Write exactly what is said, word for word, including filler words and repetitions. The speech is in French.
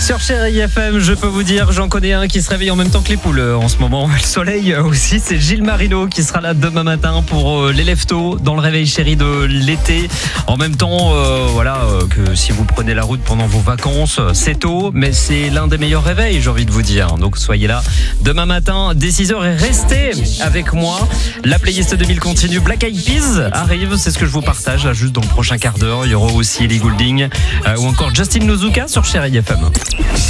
Sur Chérie F M, je peux vous dire, j'en connais un qui se réveille en même temps que les poules en ce moment. Le soleil aussi, c'est Gilles Marino qui sera là demain matin pour les lève-tôt dans le réveil chéri de l'été. En même temps, euh, voilà, euh, que si vous prenez la route pendant vos vacances, c'est tôt, mais c'est l'un des meilleurs réveils, j'ai envie de vous dire. Donc soyez là demain matin dès six heures et restez avec moi. La playlist deux mille continue. Black Eyed Peas arrive, c'est ce que je vous partage là juste dans le prochain quart d'heure. Il y aura aussi Ellie Goulding euh, ou encore Justin Nozuka sur Chérie F M.